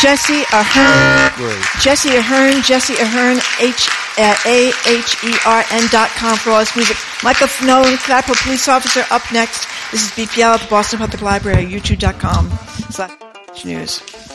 Jesse Ahern. Jesse Ahern, AHERN.com for all his music. Michael Nolan, Clapper, police officer, up next. This is BPL at the Boston Public Library, youtube.com/news.